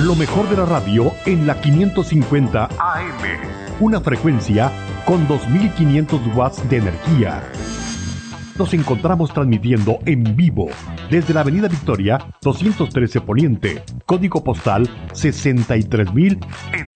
Lo mejor de la radio en la 550 AM. Una frecuencia con 2500 watts de energía. Nos encontramos transmitiendo en vivo desde la Avenida Victoria 213 Poniente, código postal 63000 en